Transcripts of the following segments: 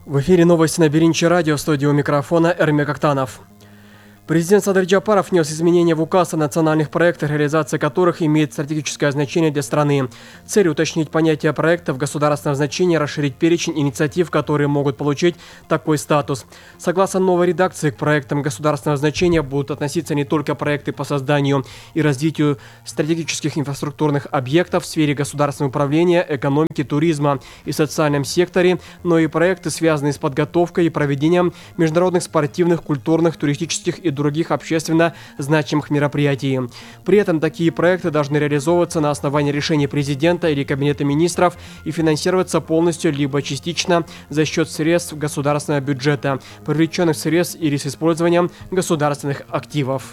В эфире новости на Беринче радио, студии у микрофона Эрмек Актанов. Президент Садыр Джапаров внес изменения в указ о национальных проектах, реализация которых имеет стратегическое значение для страны. Цель – уточнить понятие проектов государственного значения, расширить перечень инициатив, которые могут получить такой статус. Согласно новой редакции, к проектам государственного значения будут относиться не только проекты по созданию и развитию стратегических инфраструктурных объектов в сфере государственного управления, экономики, туризма и социальном секторе, но и проекты, связанные с подготовкой и проведением международных спортивных, культурных, туристических и других общественно значимых мероприятий. При этом такие проекты должны реализовываться на основании решения президента или Кабинета министров и финансироваться полностью либо частично за счет средств государственного бюджета, привлеченных средств или с использованием государственных активов.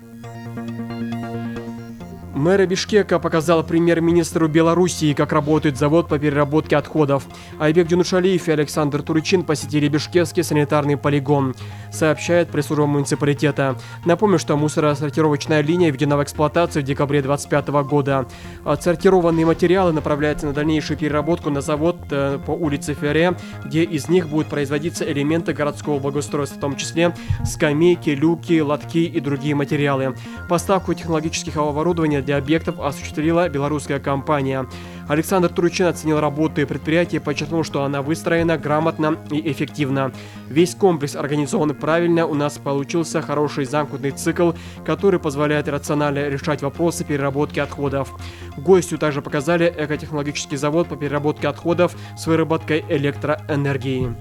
Мэр Бишкека показал премьер-министру Белоруссии, как работает завод по переработке отходов. Айбек Джунушалиев и Александр Туручин посетили Бишкекский санитарный полигон, сообщает пресс-служба муниципалитета. Напомню, что мусоросортировочная линия введена в эксплуатацию в декабре 2025 года. Отсортированные материалы направляются на дальнейшую переработку на завод по улице Ферре, где из них будут производиться элементы городского благоустройства, в том числе скамейки, люки, лотки и другие материалы. Поставку технологических оборудований для объектов осуществила белорусская компания. Александр Туручин оценил работу предприятия и подчеркнул, что она выстроена грамотно и эффективно. Весь комплекс организован правильно, у нас получился хороший замкнутый цикл, который позволяет рационально решать вопросы переработки отходов. Гостю также показали экотехнологический завод по переработке отходов с выработкой электроэнергии.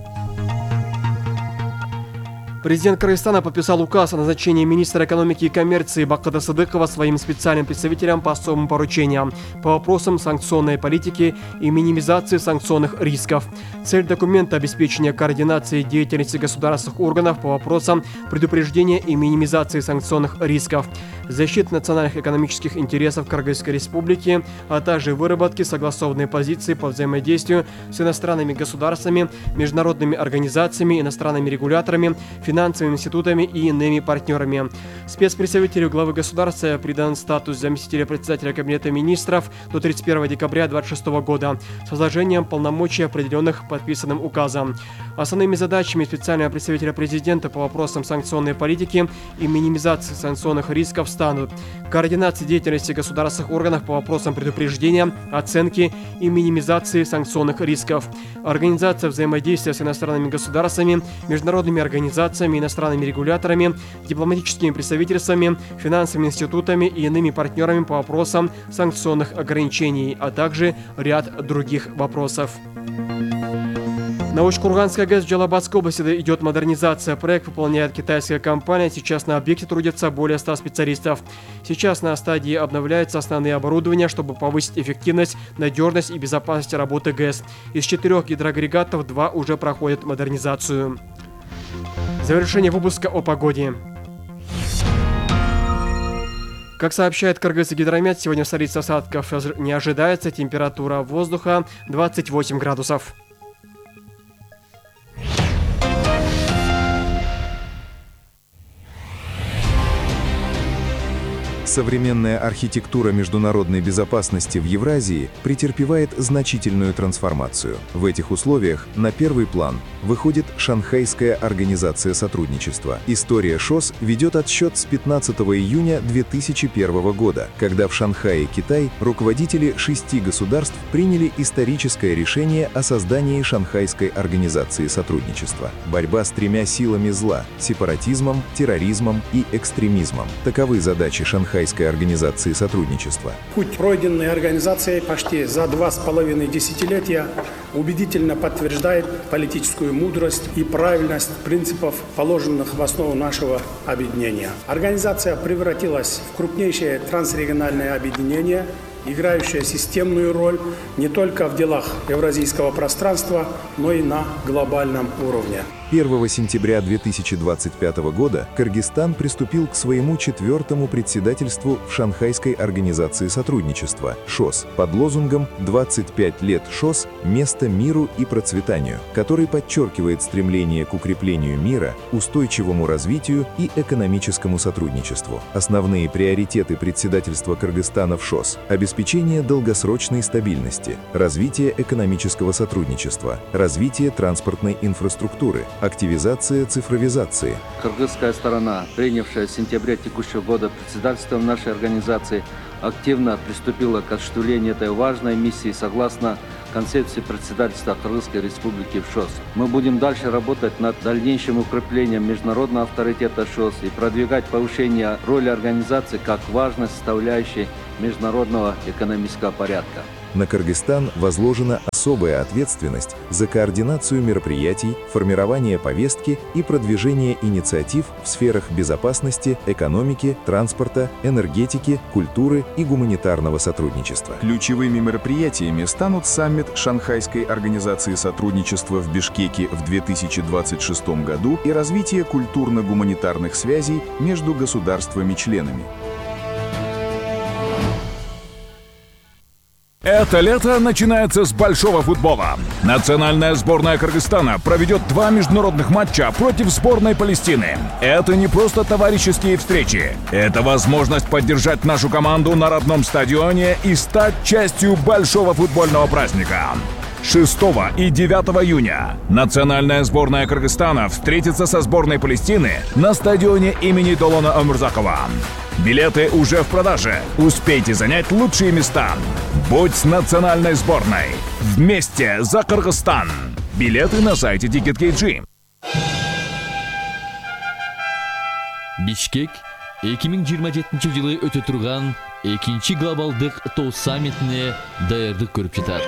Президент Кыргызстана подписал указ о назначении министра экономики и коммерции Бакыта Сыдыкова своим специальным представителем по особым поручениям по вопросам санкционной политики и минимизации санкционных рисков. Цель документа – обеспечение координации деятельности государственных органов по вопросам предупреждения и минимизации санкционных рисков, защиты национальных экономических интересов Кыргызской Республики, а также выработки согласованной позиции по взаимодействию с иностранными государствами, международными организациями, иностранными регуляторами, финансовыми институтами и иными партнерами. Спецпредставителю главы государства придан статус заместителя председателя Кабинета министров до 31 декабря 2026 года с возложением полномочий, определенных подписанным указом. Основными задачами специального представителя президента по вопросам санкционной политики и минимизации санкционных рисков станут: координация деятельности государственных органов по вопросам предупреждения, оценки и минимизации санкционных рисков, организация взаимодействия с иностранными государствами, международными организациями, иностранными регуляторами, дипломатическими представительствами, финансовыми институтами и иными партнерами по вопросам санкционных ограничений, а также ряд других вопросов. На Усть-Курганской ГЭС в Джалабадской области идет модернизация. Проект выполняет китайская компания. Сейчас на объекте трудятся более 100 специалистов. Сейчас на стадии обновляются основные оборудования, чтобы повысить эффективность, надежность и безопасность работы ГЭС. Из 4 гидроагрегатов 2 уже проходят модернизацию. Завершение выпуска о погоде. Как сообщает Кыргызский гидромет, сегодня в столице осадков не ожидается. Температура воздуха 28 градусов. Современная архитектура международной безопасности в Евразии претерпевает значительную трансформацию. В этих условиях на первый план выходит Шанхайская организация сотрудничества. История ШОС ведет отсчет с 15 июня 2001 года, когда в Шанхае, Китай, руководители 6 государств приняли историческое решение о создании Шанхайской организации сотрудничества. Борьба с 3 силами зла – сепаратизмом, терроризмом и экстремизмом. Таковы задачи Шанхайской организации сотрудничества. Путь, пройденный организацией почти за 2,5 десятилетия, убедительно подтверждает политическую мудрость и правильность принципов, положенных в основу нашего объединения. Организация превратилась в крупнейшее трансрегиональное объединение, играющее системную роль не только в делах евразийского пространства, но и на глобальном уровне. 1 сентября 2025 года Кыргызстан приступил к своему 4-му председательству в Шанхайской организации сотрудничества ШОС под лозунгом «25 лет ШОС. Место миру и процветанию», который подчеркивает стремление к укреплению мира, устойчивому развитию и экономическому сотрудничеству. Основные приоритеты председательства Кыргызстана в ШОС – обеспечение обеспечение долгосрочной стабильности, развитие экономического сотрудничества, развитие транспортной инфраструктуры, активизация цифровизации. Кыргызская сторона, принявшая в сентябре текущего года председательство в нашей организации, активно приступила к осуществлению этой важной миссии согласно концепции председательства Кыргызской Республики в ШОС. Мы будем дальше работать над дальнейшим укреплением международного авторитета ШОС и продвигать повышение роли организации как важной составляющей международного экономического порядка. На Кыргызстан возложена особая ответственность за координацию мероприятий, формирование повестки и продвижение инициатив в сферах безопасности, экономики, транспорта, энергетики, культуры и гуманитарного сотрудничества. Ключевыми мероприятиями станут саммит Шанхайской организации сотрудничества в Бишкеке в 2026 году и развитие культурно-гуманитарных связей между государствами-членами. Это лето начинается с большого футбола. Национальная сборная Кыргызстана проведет 2 международных матча против сборной Палестины. Это не просто товарищеские встречи. Это возможность поддержать нашу команду на родном стадионе и стать частью большого футбольного праздника. 6 и 9 июня национальная сборная Кыргызстана встретится со сборной Палестины на стадионе имени Долона Омурзакова. Билеты уже в продаже. Успейте занять лучшие места. Будь с национальной сборной. Вместе за Кыргызстан. Билеты на сайте Ticket.kg. Бишкек 2027 жылы өтө турган 2-чи глобалдык тоо саммитине даярдык көрүп жатат.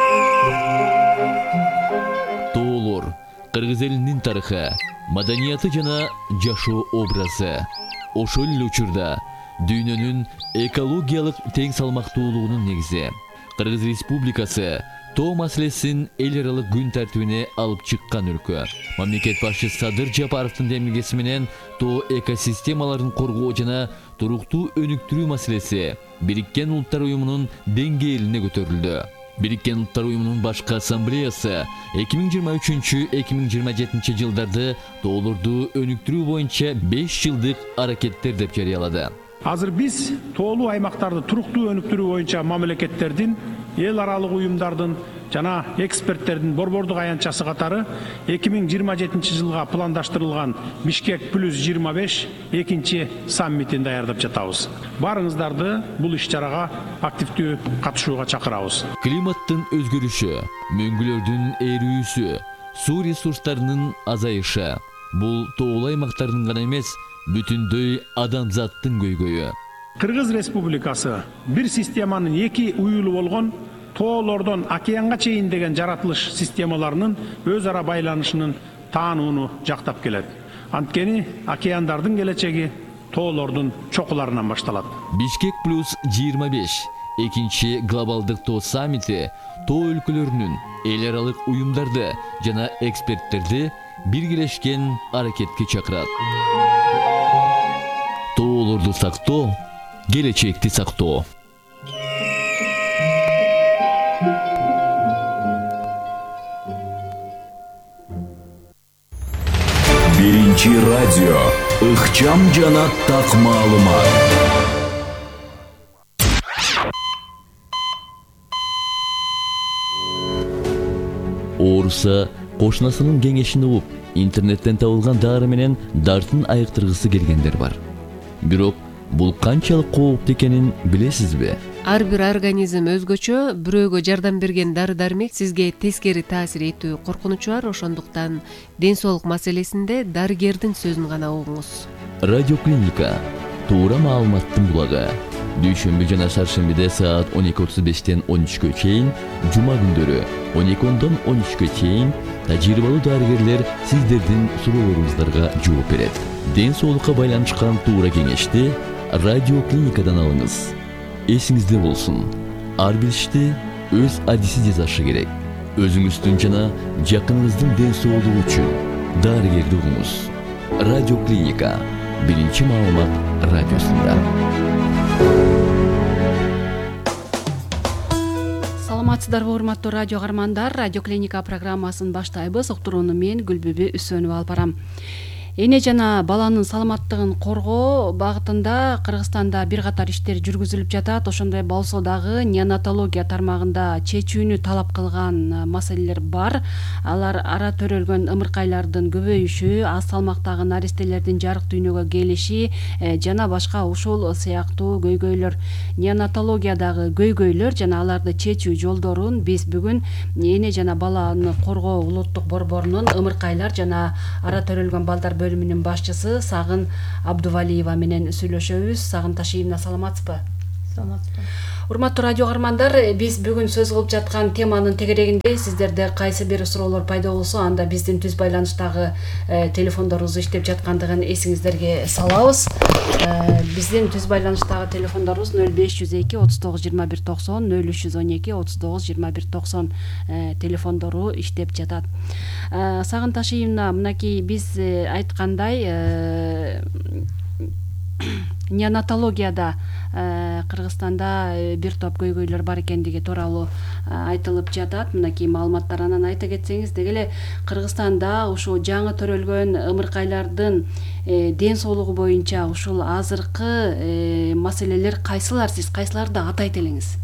Тоолор Кыргыз элинин тарыхы, маданияты жана жашоо образы. Ошол эле учурда дүйнөнүн экологиялык тең салмактуулугунун негизи. Кыргыз Республикасы тоо маселесин эл аралык күн тартибине алып чыккан өлкө. Мамлекет башчысы Садыр Жапаровдун демилгеси менен тоо экосистемаларын коргоо жана туруктуу өнүктүрүү маселеси Бириккен Улуттар Уюмунун деңгээлине көтөрүлдү. Бириккен Улуттар Уюмунун башкы ассамблеясы 2023-2027 жылдарды тоолорду өнүктүрүү боюнча 5 жылдык аракеттер деп жарыялады. Азыр биз тоолуу аймактарды туруктуу өнүктүрүү боюнча мамлекеттердин, эл аралык уюмдардын жана эксперттердин борбордук аянтчасы катары 2027 жылга пландаштырылган Бишкек +25 экинчи саммитин даярдап жатабыз. Барыңыздарды бул иш-чарага активдүү катышууга чакырабыз. Климаттын өзгөрүшү, мөңгүлөрдүн эрүүсү, суу ресурстарынын азайышы бул тоолуу аймактардын гана эмес, бүтүндөй адамзаттын көйгөйү. Кыргыз Республикасы бир системанын 2 уюлу болгон тоолордон океанга чейин деген жаратылыш системаларынын өз ара байланышынын таанууну жактап келет. Анткени океандардын келечеги тоолордун чокуларынан башталат. Бишкек +25 экинчи глобалдык тоо саммити тоо өлкөлөрүнүн эл аралык уюмдарды жана эксперттерди биргелешкен аракетке чакырат. Тоолорду сактоо, келечекти сактоо. Биринчи радио ыкчам жана так маалымат. Ооруса кошунасынын кеңешин угуп, интернеттен табылган дары менен дартын айыктыргысы келгендер бар. Бирок бул канчалык кооптуу экенин билесизби? Ар бир организм өзгөчө, бирөөгө жардам берген дары-дармек сизге тескери таасир этүү коркунучу бар, ошондуктан ден соолук маселесинде дарыгердин сөзүн гана угуңуз. Радиоклиника туура маалыматтын булагы. Дүйшөмбү жана шаршембиде саат 12:35 13-кө чейин, жума күндөрү 12-дон 13-кө чейин тажрыйбалуу дарыгерлер сиздердин суроолоруңуздарга жооп берет. Ден соолукка байланышкан туура кеңешти радиоклиникадан алыңыз. Эсиңизде болсун, ар бир ишти өз адиси жасашы керек. Өзүңүздүн жана жакыныңыздын ден соолугу үчүн дарыгерди угуңуз. Радиоклиника биринчи маалымат радиосунда. Саламатсыздарбы, урматтуу радио каармандар. Радиоклиника программасын баштайбыз. Уктурууну мен Гүлбүбү Үсөнова алып барам. эне жана баланын саламаттыгын коргоо багытында Кыргызстанда бир катар иштер жүргүзүлүп жатат. Ошондой болсо дагы неонатология тармагында чечүүнү талап кылган маселелер бар. Алар ара төрөлгөн ымыркайлардын көбөйүшү, аз салмактагы наристелердин жарык дүйнөгө келиши жана башка ушул сыяктуу көйгөйлөр. Неонатологиядагы көйгөйлөр жана аларды чечүү жолдорун биз бүгүн эне жана баланы коргоо улуттук борборунун ымыркайлар жана ара төрөлгөн балдар бөлүмүнүн башчысы Сагын Абдувалиева менен сүйлөшөбүз. Сагын Ташиевна, саламатсызбы? Саламатсызбы. Урматтуу радио каармандар, биз бүгүн сөз кылып жаткан теманын тегерегинде сиздерде кайсы бир суроолор пайда болсо, анда биздин түз байланыштагы телефондорубуз иштеп жаткандыгын эсиңиздерге салабыз. Биздин түз байланыштагы телефондорубуз 0502 39 21 90, 0312 39 21 90 телефондору иштеп жатат. Сагын Ташиевна, мынакей биз айткандай неонатологияда Кыргызстанда бир топ көйгөйлөр бар экендиги тууралуу айтылып жатат. Мынакей маалыматтар, анан айта кетсеңиз, деги эле Кыргызстанда ушул жаңы төрөлгөн ымыркайлардын ден соолугу боюнча ушул азыркы маселелер кайсылар, сиз кайсыларды атайт элеңиз?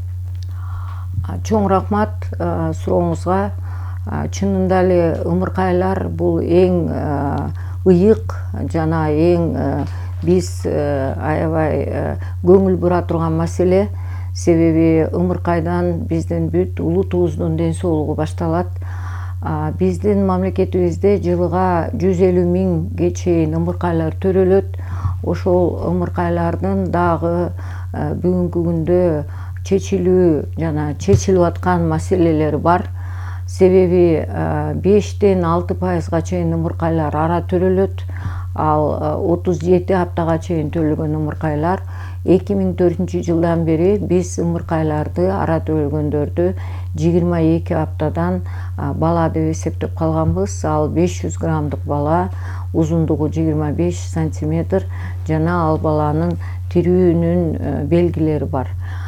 Чоң рахмат сурооңузга. Чынында эле ымыркайлар бул эң ыйык жана эң биз аябай көңүл бура турган маселе. Себеби ымыркайдан биздин бүт улутубуздун ден соолугу башталат. Биздин мамлекетибизде жылыга 150 миңге чейин ымыркайлар төрөлөт. Ошол ымыркайлардын дагы бүгүнкү күндө чечилүү жана чечилип аткан маселелери бар. Себеби 5-тен 6% чейин ымыркайлар ара төрөлөт. Ал 37 аптага чейин төрөлгөн ымыркайлар 2004 жылдан бери биз ымыркайларды ара төрөлгөндөрдү 22 аптадан бала деп эсептеп калганбыз. Ал 500 граммдык бала, узундугу 25 сантиметр жана ал баланын тирүүнүн белгилери бар.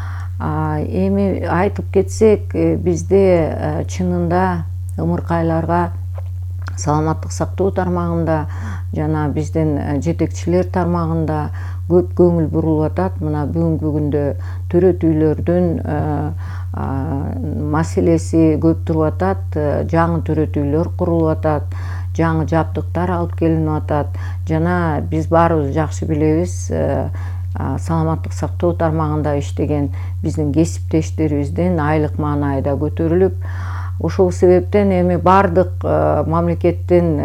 Эми айтып кетсек, бизде чынында ымыркайларга саламаттык сактоо тармагында жана биздин жетекчилер тармагында көп көңүл бурулуп атат. Мына бүгүнкү күндө төрөтүүлөрдүн маселеси көп туруп атат. Жаңы төрөтүүлөр курулуп атат, жаңы жабдыктар алып келинип атат жана биз баарыбыз жакшы билебиз, саламаттык сактоо тармагында иштеген биздин кесиптештерибиздин айлык маанайда көтөрүлүп, ошол себептен эми бардык мамлекеттин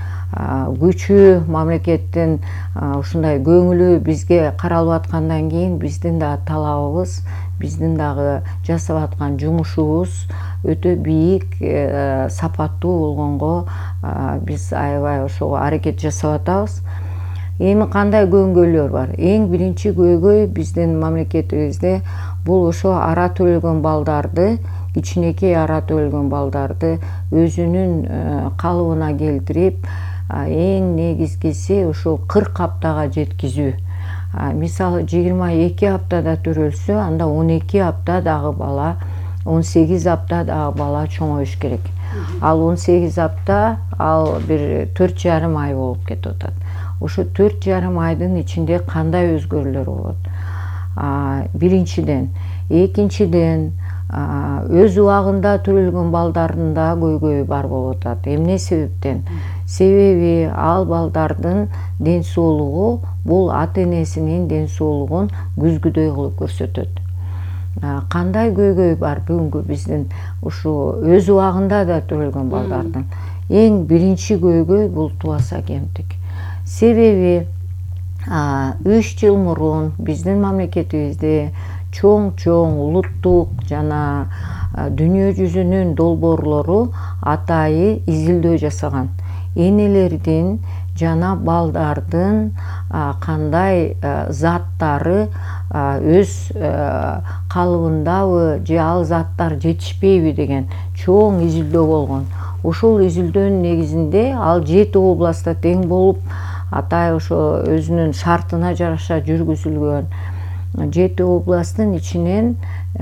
күчү, мамлекеттин ушундай көңүлү бизге каралып аткандан кийин биздин да талабыбыз, биздин дагы жасап аткан жумушубуз өтө бийик, сапаттуу болгонго биз аябай ошого аракет жасап атабыз. Эми кандай көйгөйлөр бар? Эң биринчи көйгөй биздин мамлекетибизде бул ошо ара төрөлгөн балдарды, кичинекей ара төрөлгөн балдарды өзүнүн калыбына келтирип, эң негизгиси ошол 40 аптага жеткизүү. Мисалы 22 аптада төрөлсө, анда 12 апта дагы бала, 18 апта дагы бала чоңоюш керек. Ал 18 апта, ал бир 4,5 ай болуп кетип атат. Ошо 4,5 айдын ичинде кандай өзгөрүүлөр болот? Биринчиден, экинчиден, өз убагында төрөлгөн балдардын да көйгөйү бар болуп атат. Эмне себептен? Себеби ал балдардын ден соолугу бул ата-энесинин ден соолугун күзгүдөй кылып көрсөтөт. Кандай көйгөй бар бүгүнкү биздин ушу өз убагында да төрөлгөн балдардын? Эң биринчи көйгөй бул тубаса кемтик. Себеби 3 жыл мурун биздин мамлекетибизде чоң улуттук жана дүйнө жүзүнүн долбоорлору атайы изилдөө жасаган. Энелердин жана балдардын кандай заттары өз калыбындабы же ал заттар жетишпейби деген чоң изилдөө болгон. Ошол изилдөөнүн негизинде ал 7 областта тең болуп, атай ошо өзүнүн шартына жараша жүргүзүлгөн. 7 областтын ичинен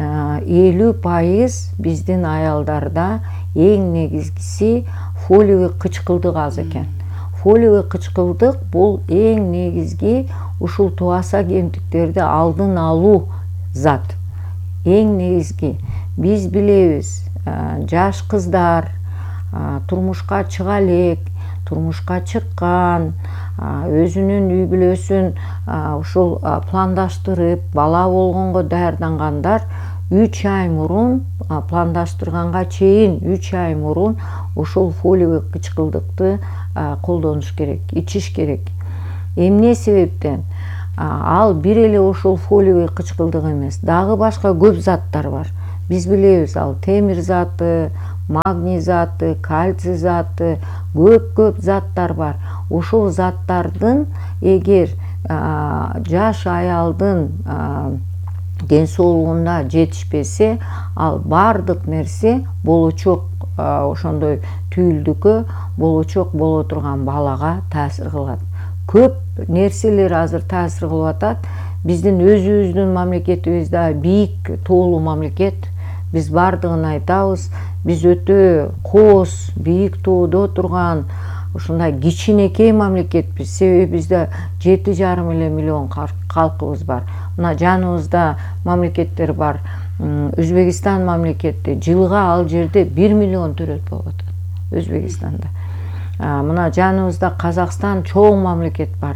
50% биздин аялдарда эң негизгиси фолиевый кычкылдык аз экен. фолиевый кычкылдык бул эң негизги ушул тубаса кемтиктерди алдын алуу зат. Эң негизги биз билебиз, жаш кыздар турмушка чыга элек, турмушка чыккан, өзүнүн үй бүлөсүн ушул пландаштырып, бала болгонго даярдангандар 3 ай мурун, пландаштырганга чейин 3 ай мурун ушул фолиевый кычкылдыкты колдонуш керек, ичиш керек. Эмне себептен? Ал бир эле ошол фолиевый кычкылдык эмес, дагы башка көп заттар бар. Биз билебиз, ал темир заты, магний заты, кальций заты, көп заттар бар. Ошол заттардын эгер жаш аялдын ден соолугуна жетишпесе, ал бардык нерсе болочок ошондой түйүлдүккө, болочок боло турган балага таасир кылат. Көп нерселер азыр таасир кылып атат. Биздин өзүбүздүн мамлекетибиз да бийик тоолуу мамлекет. Биз бардыгын айтабыз. Биз өтө кооз, бийик тоодо турган ушундай кичинекей мамлекетпиз. Себеби бизде 7,5 миллион калкыбыз бар. Мына жаныбызда мамлекеттер бар. Өзбекстан мамлекети жылга ал жерде 1 миллион төрөт болуп атат. Өзбекстанда. Мына жаныбызда Казакстан чоң мамлекет бар.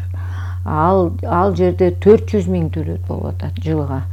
Ал жерде 400 миң төрөт болуп атат жылга.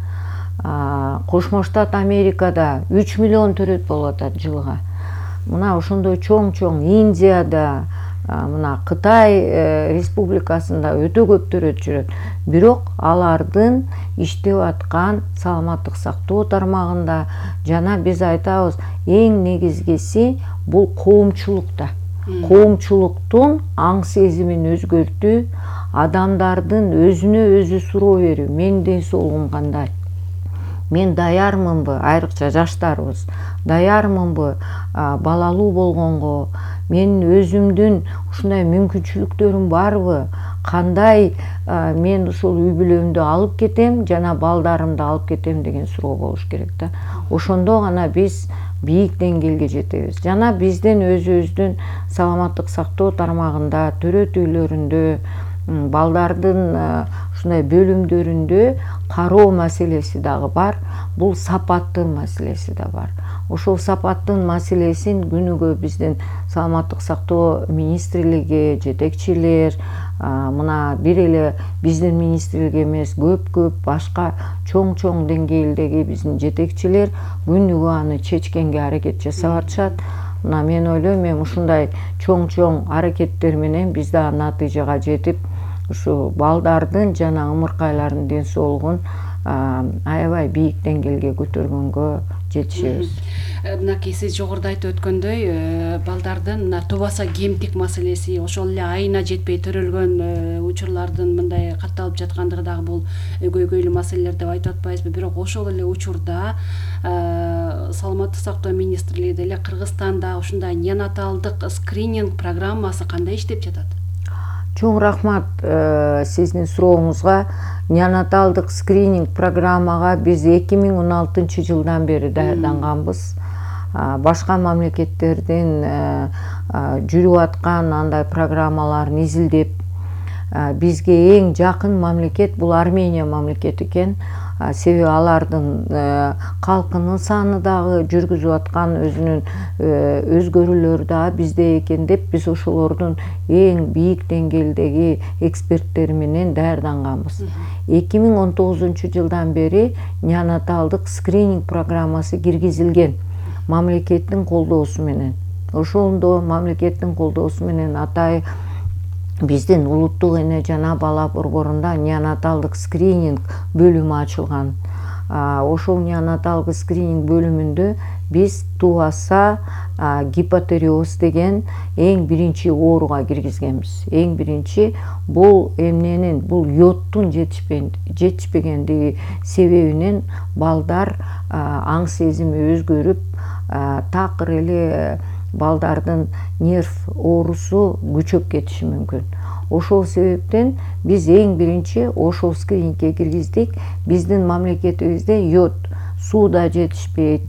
Кошмо Штат Америкада 3 миллион төрөт болуп атат жылга. Мына ошондой чоң Индияда, мына Кытай республикасында өтө көп төрөт жүрөт. Бирок алардын иштеп аткан саламаттык сактоо тармагында жана биз айтабыз, эң негизгиси бул коомчулукта. Коомчулуктун аң сезимин өзгөртүү, адамдардын өзүнө өзү суроо берүү. Менин ден соолугум кандай? Мен даярмынбы, айрыкча жаштарыбыз, даярмынбы балалуу болгонго? Менин өзүмдүн ушундай мүмкүнчүлүктөрүм барбы? Кандай мен ушул үй бүлөмдү алып кетем жана балдарымды алып кетем деген суроо болуш керек да. Ошондо гана биз бийик деңгээлге жетебиз. Жана биздин өзүбүздүн саламаттык сактоо тармагында, төрөт үйлөрүндө, балдардын ушундай бөлүмдөрүндө кароо маселеси дагы бар. Бул сапаттын маселеси да бар. Ошол сапаттын маселесин күнүгө биздин саламаттык сактоо министрлиги, жетекчилер, мына бир эле биздин министрлик эмес, көп башка чоң деңгээлдеги биздин жетекчилер күнүгө аны чечкенге аракет жасап атышат. Мына мен ойлойм, ушундай чоң аракеттер менен биз да натыйжага жетип, ушу балдардын жана ымыркайлардын ден соолугун аябай бийик деңгээлге көтөргөнгө жетишебиз. Мынакей сиз жогоруда айтып өткөндөй, балдардын мына тубаса кемтик маселеси, ошол эле айына жетпей төрөлгөн учурлардын мындай катталып жаткандыгы дагы бул көйгөйлүү маселелер деп айтып атпайбызбы? Бирок ошол эле учурда саламаттык сактоо министрлиги деле Кыргызстанда ушундай неонаталдык скрининг программасы кандай иштеп жатат? Чоң рахмат сиздин сурооңузга. Неонаталдык скрининг программага биз 2016 жылдан бери даярданганбыз. Башка мамлекеттердин жүрүп аткан андай программаларын изилдеп, бизге эң жакын мамлекет бул Армения мамлекети экен. Себеби алардын калкынын саны дагы жүргүзүп аткан өзүнүн өзгөрүүлөрү дагы бизде экен деп биз ошолордун эң бийик деңгээлдеги эксперттери менен даярданганбыз. 2019 жылдан бери неонаталдык скрининг программасы киргизилген мамлекеттин колдоосу менен. Ошондо мамлекеттин колдоосу менен атай биздин улуттук эне жана бала борборунда неонаталдык скрининг бөлүмү ачылган. Ошол неонаталдык скрининг бөлүмүндө биз тубаса гипотериоз деген эң биринчи ооруга киргизгенбиз. Эң биринчи бул эмненин, бул йодтун жетишпегендиги себебинен балдар аң сезими өзгөрүп, такыр эле балдардын нерв оорусу күчөп кетиши мүмкүн. Ошол себептен биз эң биринчи ошол скринингке киргиздик. Биздин мамлекетибизде йод сууда жетишпейт,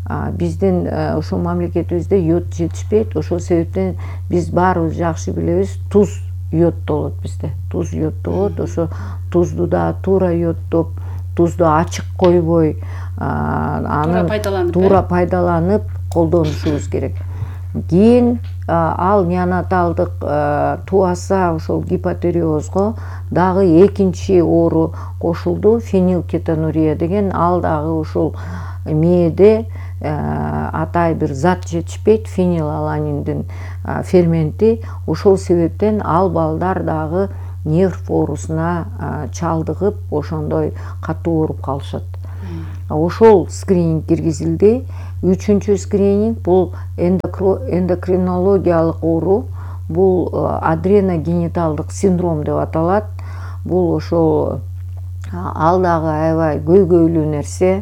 биздин ушул мамлекетибизде йод жетишпейт. Ошол себептен биз баарыбыз жакшы билебиз, туз йоддо болот бизде. Туз йоддо болот. Ошо тузду да туура йоддоп, тузду ачык койбой, аны туура пайдаланып колдонушубуз керек. Кийин ал неонаталдык туаса ошол гипотериозго дагы экинчи оору кошулду, фенилкетонурия деген. Ал дагы ушул мээде атай бир зат жетишпейт, фенилаланиндин ферменти. Ошол себептен ал балдар дагы нерв оорусуна чалдыгып, ошондой катуу ооруп калышат. Ошол скрининг киргизилди. Үчүнчү скрининг бул эндокринологиялык оору. Бул адреногениталдык синдром деп аталат. Бул ошол ал дагы аябай көйгөйлүү нерсе.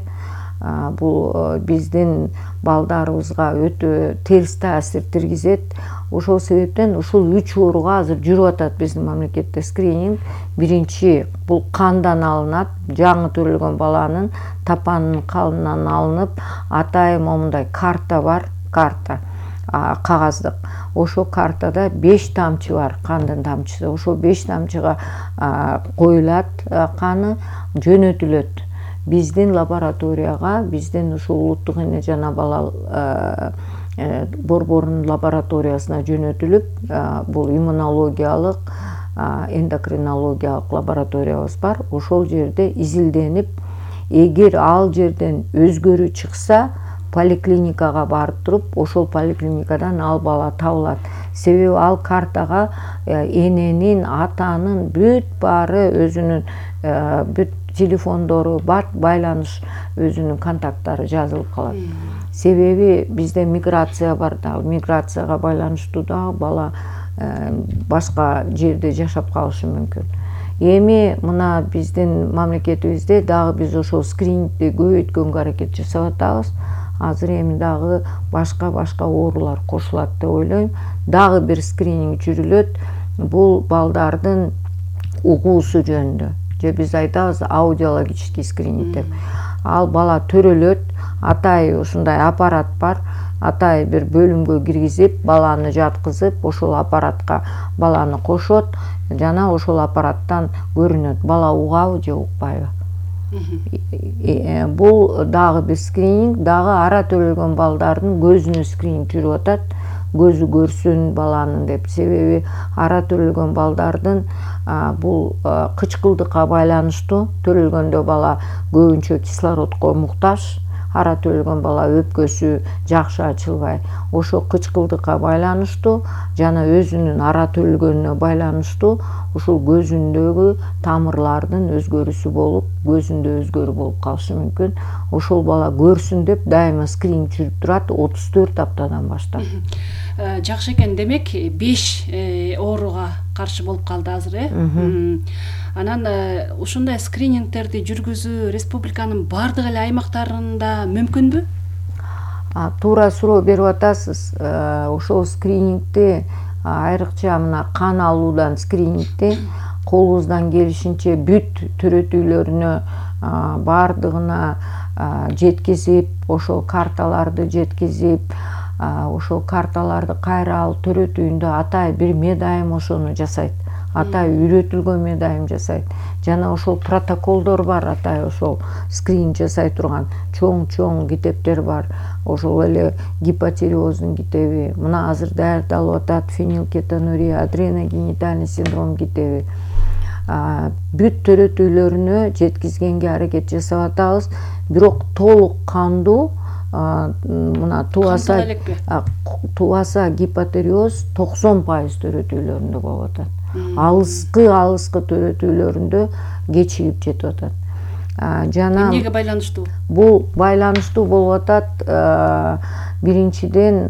Бул биздин балдарыбызга өтө терс таасир тийгизет. Ошол себептен ушул 3 ооруга азыр жүрүп атат биздин мамлекетте скрининг. Биринчи бул кандан алынат, жаңы төрөлгөн баланын тапанынын калынан алынып, атайын момундай карта бар, карта кагаздык. Ошол картада 5 тамчы бар, кандын тамчысы. Ошол 5 тамчыга коюлат каны, жөнөтүлөт. Биздин лабораторияга, биздин ушул улуттук эне жана бала борборунун лабораториясына жөнөтүлүп, бул иммунологиялык, эндокринологиялык лабораториябыз бар. Ошол жерде изилденип, эгер ал жерден өзгөрүү чыкса, поликлиникага барып туруп, ошол поликлиникадан ал бала табылат. Себеби ал картага эненин, атанын бүт баары өзүнүн бүт телефондору, бат байланыш өзүнүн контакттары жазылып калат. Себеби бизде миграция бар да, миграцияга байланыштуу да бала башка жерде жашап калышы мүмкүн. Эми мына биздин мамлекетибизде дагы биз ошол скринингди көбөйткөнгө аракет жасап атабыз. Азыр эми дагы башка оорулар кошулат деп ойлойм. Дагы бир скрининг жүрүлөт. Бул балдардын угуусу жөнүндө. Же биз айтабыз аудиологический скрининг деп. Ал бала төрөлөт, атай ушундай аппарат бар. Атай бир бөлүмгө киргизип, баланы жаткызып, ошол аппаратка баланы кошот, жана ошол аппараттан көрүнөт, бала угабы же укпайбы. Бул дагы бир скрининг, дагы ара төрөлгөн балдардын көзүнө скрининг жүрүп атат. Көзү көрсүн баланын деп. Себеби ара төрөлгөн балдардын бул кычкылдыкка байланыштуу. Төрөлгөндө бала көбүнчө кислородко муктаж. Ара төрөлгөн бала өпкөсү жакшы ачылбай. Ошо кычкылдыкка байланыштуу жана өзүнүн ара төрөлгөнүнө байланыштуу ушул көзүндөгү тамырлардын өзгөрүүсү болуп, көзүндө өзгөрүү болуп калышы мүмкүн. Ошол бала көрсүн деп дайыма скрининг жүрүп турат 34 аптадан баштап. Жакшы экен, демек 5 ооруга каршы болуп калды азыр, Анан ушундай скринингтерди жүргүзүү республиканын бардык эле аймактарында мүмкүнбү? Туура суроо берип атасыз. Ошол скринингди айрыкча мына кан алуудан скринингди колубуздан келишинче бүт төрөтүүлөрүнө бардыгына жеткизип, ошол карталарды жеткизип, ошол карталарды кайра алып төрөтүүндө атай бир медайым ошону жасайт. Атай үйрөтүлгөн медайым жасайт. Жана ошол протоколдор бар, атай ошол скрининг жасай турган чоң китептер бар. Ошол эле гипотериоздун китеби, мына азыр даярдалып атат фенилкетонурия, адреногенитальный синдром китеби. Бүт төрөтүүлөрүнө жеткизгенге аракет жасап атабыз. Бирок толук кандуу мына туаса гипотериоз 90% төрөтүүлөрүндө болуп атат. Алыскы төрөтүүлөрүндө кечигип жетип атат. Жана эмнеге байланыштуу? Бул байланыштуу болуп атат. Биринчиден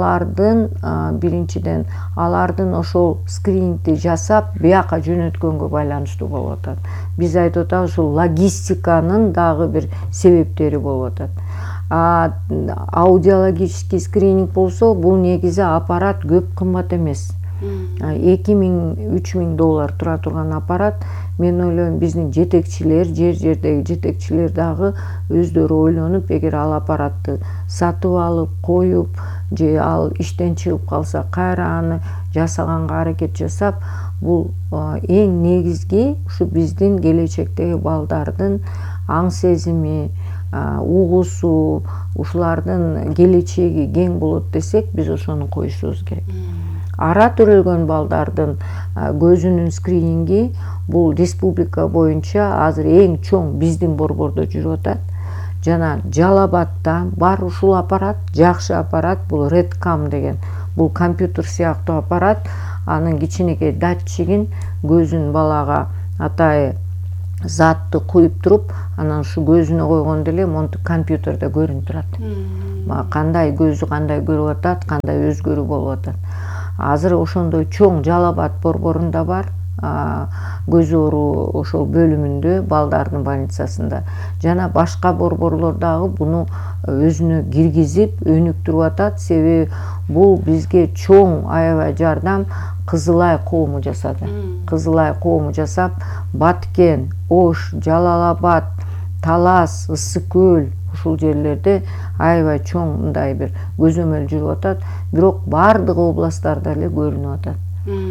алардын ошол скринингди жасап бияка жөнөткөнгө байланыштуу болуп атат. Биз айтып атабыз, ушул логистиканын дагы бир себептери болуп атат. Аудиологический скрининг болсо, бул негизи аппарат көп кымбат эмес. $2000–3000 тура турган аппарат. мен ойлойм биздин жетекчилер, жердеги жетекчилер дагы өздөрү ойлонуп, эгер ал аппаратты сатып алып коюп же ал иштен чыгып калса кайра аны жасаганга аракет жасап, бул эң негизги ушу биздин келечектеги балдардын аң сезими, угуусу, ушулардын келечеги кең болот десек, биз ошону коюшубуз керек. Ара төрөлгөн балдардын көзүнүн скрининги бул республика боюнча азыр эң чоң биздин борбордо жүрүп атат. Жана Жалал Абадда бар ушул аппарат, жакшы аппарат, бул Redcam деген. Бул компьютер сыяктуу аппарат, анын кичинекей датчигин көзүн балага атайы затты куюп туруп, анан ушу көзүнө койгондо эле монтип компьютерде көрүнүп турат. Кандай көзү кандай көрүп атат, кандай өзгөрүү болуп атат. Азыр ошондой чоң Жалал Абад борборунда бар, көз оору ошол бөлүмүндө, балдардын больницасында. Жана башка борборлор дагы буну өзүнө киргизип, өнүктүрүп атат. Себеби бул бизге чоң аябай жардам Кызылай коому жасады. Кызылай коому жасап, Баткен, Ош, Жалал Абад, Талас, Ысык көл ушул жерлерде аябай чоң мындай бир көзөмөл жүрүп атат. Бирок бардык областтарда эле көрүнүп атат.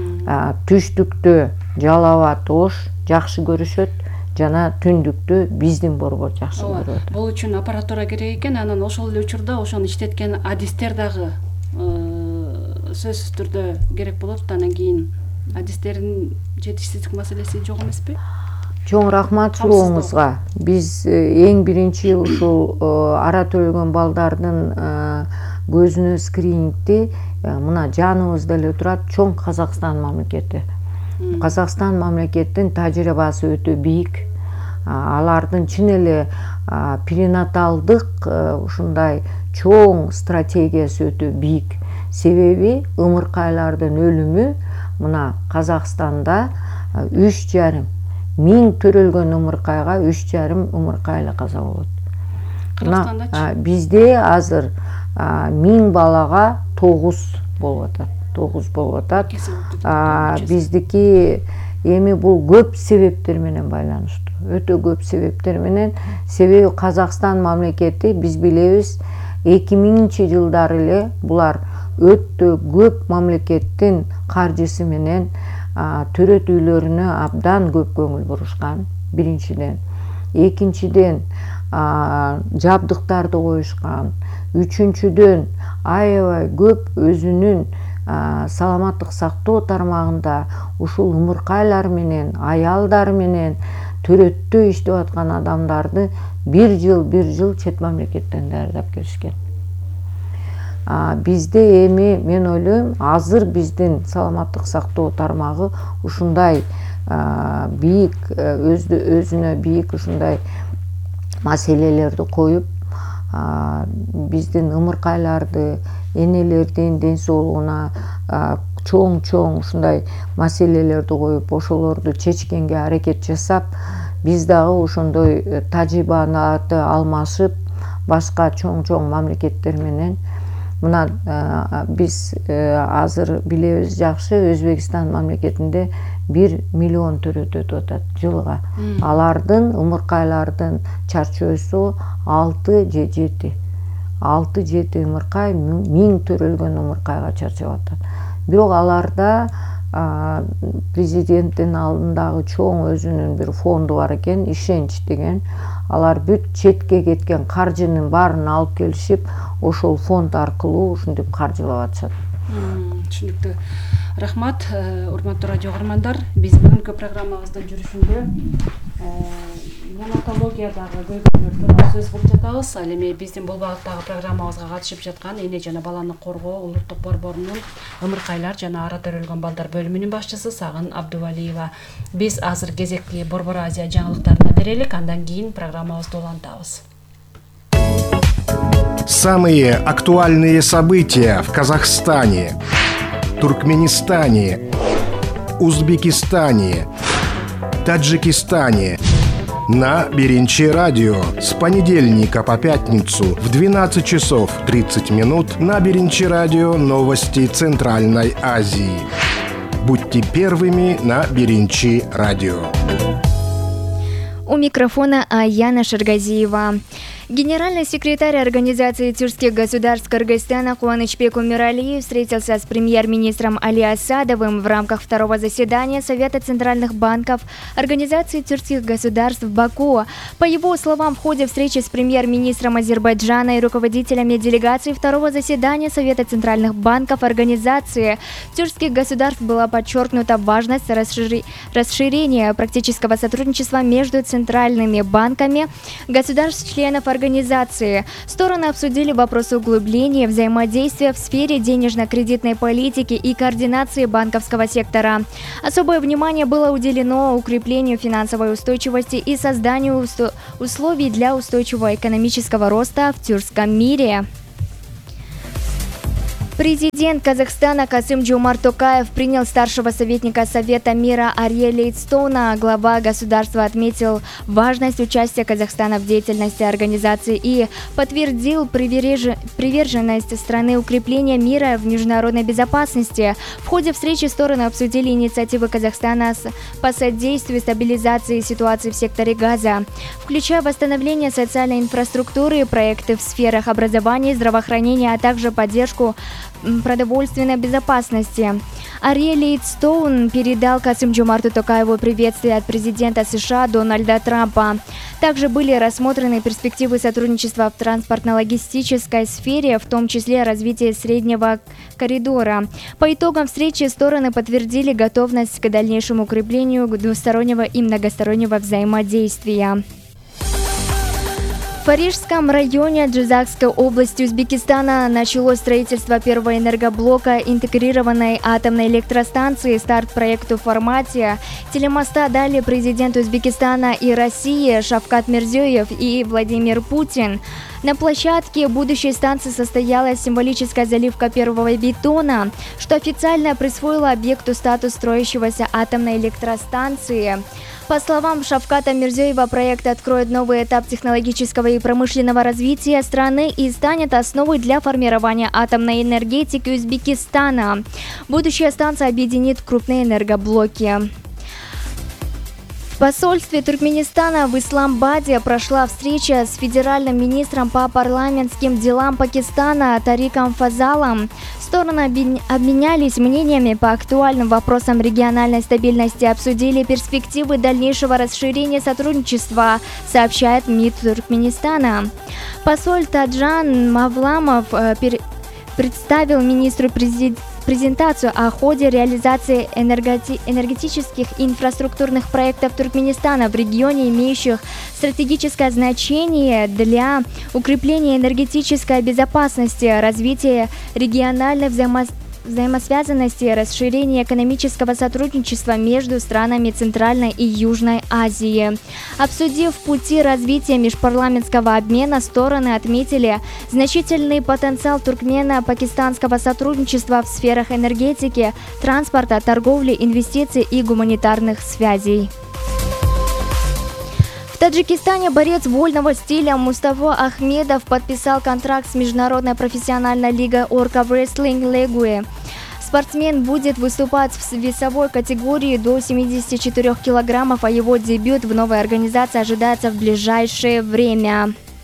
Түштүктө Жалал Абад, Ош жакшы көрүшөт, жана түндүктө биздин борбор жакшы көрүп атат. Бул үчүн аппаратура керек экен, анан ошол эле учурда ошону иштеткен адистер дагы сөзсүз түрдө керек болот. Анан кийин адистердин жетишсиздик маселеси жок эмеспи? Чоң рахмат сурооңузга. Биз эң биринчи ушул ара төрөлгөн балдардын көзүнө скринингти мына жаныбызда эле турат чоң Казакстан мамлекети. Казакстан мамлекеттин тажрыйбасы өтө бийик. Алардын чын эле перинаталдык ушундай чоң стратегиясы өтө бийик. Себеби ымыркайлардын өлүмү мына Казакстанда 3,5 миң төрөлгөн ымыркайга 3,5 ымыркайлы каза болот. Бизде азыр 1000 балага 9 болуп атат. 9 болуп атат. Биздики эми бул көп себептер менен байланыштуу. Өтө көп себептер менен. Себеби Казакстан мамлекети биз билебиз 2000-жылдары эле булар өтө көп мамлекеттин каржысы менен төрөт үйлөрүнө абдан көп көңүл бурушкан, биринчиден. Экинчиден жабдыктарды коюшкан. Үчүнчүдөн аябай көп өзүнүн саламаттык сактоо тармагында ушул ымыркайлар менен, аялдар менен төрөттө иштеп аткан адамдарды бир жыл чет мамлекеттен даярдап келишкен. Бизде эми мен ойлойм, азыр биздин саламаттык сактоо тармагы ушундай бийик, өзүнө бийик ушундай маселелерди коюп, биздин ымыркайларды, энелердин ден соолугуна чоң ушундай маселелерди коюп, ошолорду чечкенге аракет жасап, биз дагы ошондой тажрыйбаны алмашып, башка чоң мамлекеттер менен мына биз азыр билебиз жакшы, Өзбекстан мамлекетинде 1 миллион төрөт өтүп атат жылга. Алардын ымыркайлардын чарчоосу 6 же 7. 6-7 ымыркай 1000 төрөлгөн ымыркайга чарчап атат. Бирок аларда президенттин алдындагы чоң өзүнүн бир фонду бар экен, ишенч деген. Алар бүт четке кеткен каржынын баарын алып келишип, ошол фонд аркылуу ушинтип каржылап атышат. Түшүнүктүү. Рахмат, урматтуу радио көрөрмандар. Биз бүгүнкү программабыздын жүрүшүндө неонатологиядагы көйгөйлөр тууралуу сөз кылып жатабыз. Ал эми биздин бул багыттагы программабызга катышып жаткан эне жана баланы коргоо улуттук борборунун ымыркайлар жана ара төрөлгөн балдар бөлүмүнүн башчысы Сагын Абдувалиева. Биз азыр кезекти Борбор Азия жаңылыктарына берелик, андан кийин программабызды улантабыз. Самые актуальные события в Казахстане, Туркменистане, Узбекистане, Таджикистане на Биринчи радио с понедельника по пятницу в 12 часов 30 минут на Биринчи радио новости Центральной Азии. Будьте первыми на Биринчи радио. У микрофона Аяна Шаргазиева. Генеральный секретарь Организации тюркских государств Кыргызстана Кубанычбек Умиралиев встретился с премьер-министром Али Асадовым в рамках второго заседания Совета центральных банков Организации тюркских государств в Баку. По его словам, в ходе встречи с премьер-министром Азербайджана и руководителями делегации второго заседания Совета центральных банков Организации тюркских государств была подчеркнута важность расширения практического сотрудничества между центральными банками государств-членов организации. Стороны обсудили вопросы углубления взаимодействия в сфере денежно-кредитной политики и координации банковского сектора. Особое внимание было уделено укреплению финансовой устойчивости и созданию условий для устойчивого экономического роста в тюркском мире. Президент Казахстана Касым-Жомарт Токаев принял старшего советника Совета мира Арье Лейдстоуна. Глава государства отметил важность участия Казахстана в деятельности организации и подтвердил приверженность страны укрепления мира в международной безопасности. В ходе встречи стороны обсудили инициативы Казахстана по содействию стабилизации ситуации в секторе Газа, включая восстановление социальной инфраструктуры, проекты в сферах образования и здравоохранения, а также поддержку продовольственной безопасности. Арье Лейдстоун передал Касым-Жомарту Токаеву приветствие от президента США Дональда Трампа. Также были рассмотрены перспективы сотрудничества в транспортно-логистической сфере, в том числе развитие среднего коридора. По итогам встречи стороны подтвердили готовность к дальнейшему укреплению двустороннего и многостороннего взаимодействия. В Парижском районе Джизакской области Узбекистана началось строительство первого энергоблока интегрированной атомной электростанции. Старт проекту в формате телемоста дали президенты Узбекистана и России Шавкат Мирзиёев и Владимир Путин. На площадке будущей станции состоялась символическая заливка первого бетона, что официально присвоило объекту статус строящегося атомной электростанции. По словам Шавката Мирзиёева, проект откроет новый этап технологического и промышленного развития страны и станет основой для формирования атомной энергетики Узбекистана. Будущая станция объединит крупные энергоблоки. В посольстве Туркменистана в Исламабаде прошла встреча с федеральным министром по парламентским делам Пакистана Тариком Фазалом. Стороны обменялись мнениями по актуальным вопросам региональной стабильности, обсудили перспективы дальнейшего расширения сотрудничества, сообщает МИД Туркменистана. Посол Таджан Мавламов представил министру презентацию о ходе реализации энергетических и инфраструктурных проектов Туркменистана в регионе, имеющих стратегическое значение для укрепления энергетической безопасности, развития региональной взаимосвязанности и расширения экономического сотрудничества между странами Центральной и Южной Азии. Обсудив пути развития межпарламентского обмена, стороны отметили значительный потенциал туркмено-пакистанского сотрудничества в сферах энергетики, транспорта, торговли, инвестиций и гуманитарных связей. В Таджикистане борец вольного стиля Мустафа Ахмедов подписал контракт с Международной профессиональной лигой Orca Wrestling League. Спортсмен будет выступать в весовой категории до 74 килограммов, а его дебют в новой организации ожидается в ближайшее время.